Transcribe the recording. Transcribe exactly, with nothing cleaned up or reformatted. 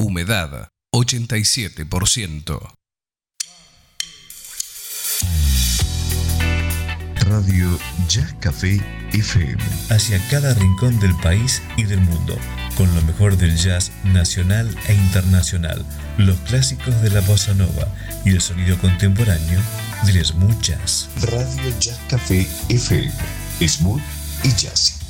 Humedad ochenta y siete por ciento. Radio Jazz Café F M. Hacia cada rincón del país y del mundo, con lo mejor del jazz nacional e internacional, los clásicos de la bossa nova y el sonido contemporáneo del smooth jazz. Radio Jazz Café F M. Smooth y jazz.